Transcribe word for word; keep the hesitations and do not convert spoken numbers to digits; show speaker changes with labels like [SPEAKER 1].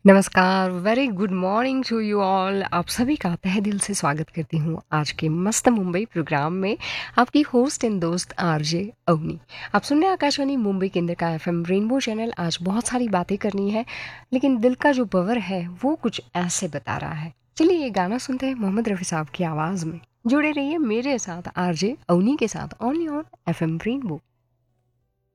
[SPEAKER 1] नमस्कार, very good morning to you all. आप सभी का तहे दिल से स्वागत करती हूँ आज के मस्त मुंबई प्रोग्राम में। आपकी होस्ट एंड दोस्त आरजे अवनी। आप सुन रहे हैं आकाशवाणी मुंबई केंद्र का एफएम रेनबो चैनल। आज बहुत सारी बातें करनी है, लेकिन दिल का जो पावर है वो कुछ ऐसे बता रहा है। चलिए ये गाना सुनते हैं मोहम्मद रफ़ी साहब की आवाज़ में। जुड़े रहिए मेरे साथ आरजे अवनी के साथ ओनली ऑन एफएम रेनबो।